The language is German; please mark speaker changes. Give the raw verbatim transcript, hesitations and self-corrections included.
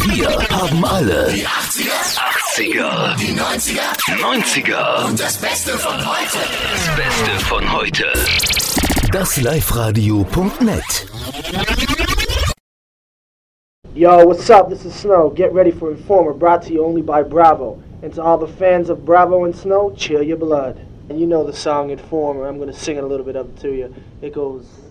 Speaker 1: Wir haben alle
Speaker 2: Die achtziger,
Speaker 1: achtziger,
Speaker 2: die neunziger,
Speaker 1: neunziger
Speaker 2: und das Beste von heute.
Speaker 1: Das Beste von heute. Das Live-Radio Punkt net.
Speaker 3: Yo, what's up? This is Snow. Get ready for Informer, brought to you only by Bravo. And to all the fans of Bravo and Snow, chill your blood. And you know the song Informer. I'm going to sing it a little bit of it to you. It goes...